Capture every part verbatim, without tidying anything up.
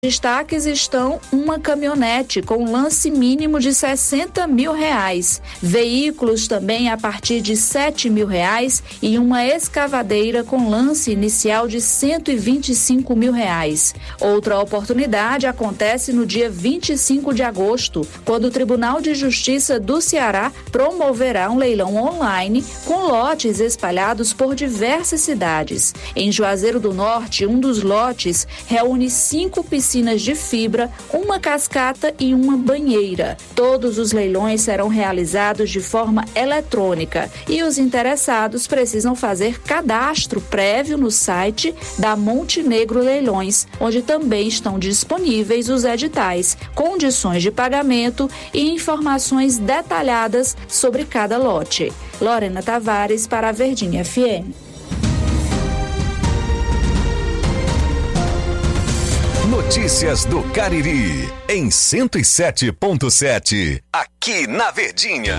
Destaques estão uma caminhonete com lance mínimo de sessenta mil reais, veículos também a partir de sete mil reais e uma escavadeira com lance inicial de cento e vinte e cinco mil reais. Outra oportunidade acontece no dia vinte e cinco de agosto, quando o Tribunal de Justiça do Ceará promoverá um leilão online com lotes espalhados por diversas cidades. Em Juazeiro do Norte, um dos lotes reúne cinco piscinas piscinas de fibra, uma cascata e uma banheira. Todos os leilões serão realizados de forma eletrônica e os interessados precisam fazer cadastro prévio no site da Montenegro Leilões, onde também estão disponíveis os editais, condições de pagamento e informações detalhadas sobre cada lote. Lorena Tavares para a Verdinha F M. Notícias do Cariri, em cento e sete ponto sete, aqui na Verdinha.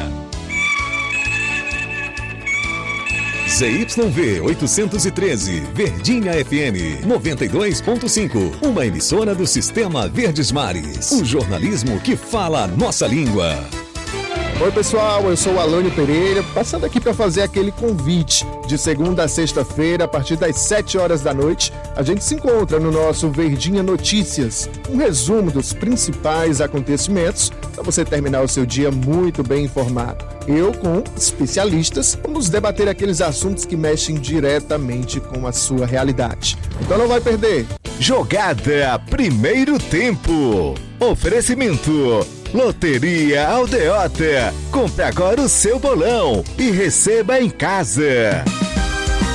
Z Y V oitocentos e treze, Verdinha F M noventa e dois ponto cinco, uma emissora do Sistema Verdes Mares. O jornalismo que fala a nossa língua. Oi pessoal, eu sou o Alânio Pereira, passando aqui para fazer aquele convite. De segunda a sexta-feira, a partir das sete horas da noite, a gente se encontra no nosso Verdinha Notícias, um resumo dos principais acontecimentos para você terminar o seu dia muito bem informado. Eu, com especialistas, vamos debater aqueles assuntos que mexem diretamente com a sua realidade. Então não vai perder. Jogada Primeiro Tempo. Oferecimento Loteria Aldeota. Compre agora o seu bolão e receba em casa.